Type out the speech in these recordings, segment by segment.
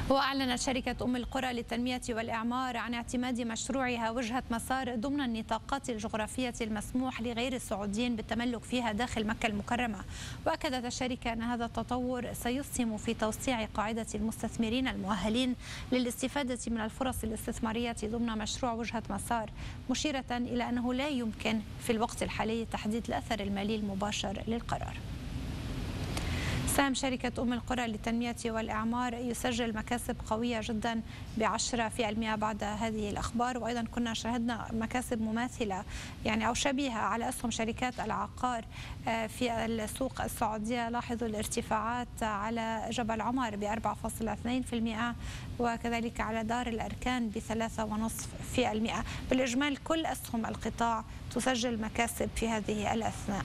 وأعلنت شركة أم القرى للتنمية والإعمار عن اعتماد مشروعها وجهة مسار ضمن النطاقات الجغرافية المسموح لغير السعوديين بالتملك فيها داخل مكة المكرمة. وأكدت الشركة أن هذا التطور سيسهم في توسيع قاعدة المستثمرين المؤهلين للاستفادة من الفرص الاستثمارية ضمن مشروع وجهة مسار، مشيرة إلى أنه لا يمكن في الوقت الحالي تحديد الأثر المالي المباشر للقرار. سهم شركة أم القرى للتنمية والإعمار يسجل مكاسب قوية جدا ب10% بعد هذه الأخبار، وأيضا كنا شاهدنا مكاسب مماثلة أو شبيهة على أسهم شركات العقار في السوق السعودية. لاحظوا الارتفاعات على جبل عمر ب4.2%، وكذلك على دار الأركان ب3.5%. بالإجمال كل أسهم القطاع تسجل مكاسب في هذه الأثناء.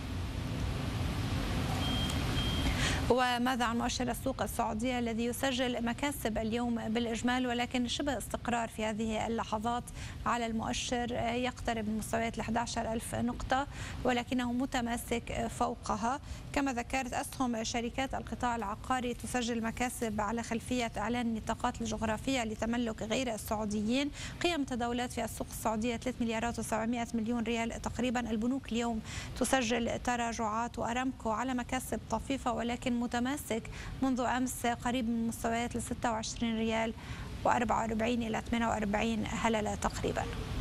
وماذا عن مؤشر السوق السعودية الذي يسجل مكاسب اليوم بالإجمال، ولكن شبه استقرار في هذه اللحظات على المؤشر يقترب من مستويات 11,000 نقطة، ولكنه متماسك فوقها. كما ذكرت أسهم شركات القطاع العقاري تسجل مكاسب على خلفية إعلان النطاقات الجغرافية لتملك غير السعوديين. قيم التداولات في السوق السعودية 3 مليارات و700 مليون ريال تقريبا. البنوك اليوم تسجل تراجعات، وأرامكو على مكاسب طفيفة ولكن متماسك منذ أمس قريب من مستويات 26 ريال و44 إلى 48 هللة تقريبا.